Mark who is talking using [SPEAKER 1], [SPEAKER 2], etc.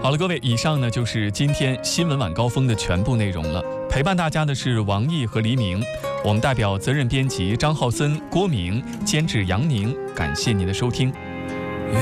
[SPEAKER 1] 好了，各位，以上呢就是今天新闻晚高峰的全部内容了。陪伴大家的是王毅和黎明，我们代表责任编辑张浩森、郭明，监制杨宁，感谢您的收听。